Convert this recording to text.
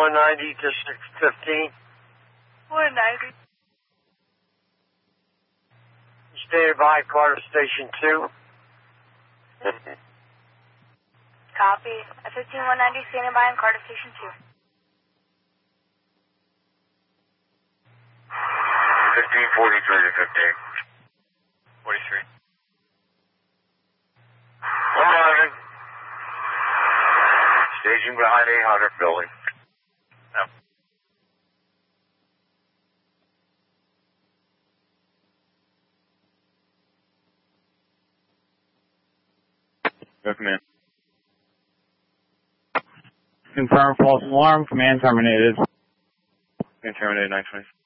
190 to 615. 190. Standing by Carter Station 2. Copy. F15190 standing by in Carter Station 2. 1543 to 15. 43. I'm driving. Staging behind 800 building. No. Go command. Confirm false alarm. Command terminated. Command terminated 920.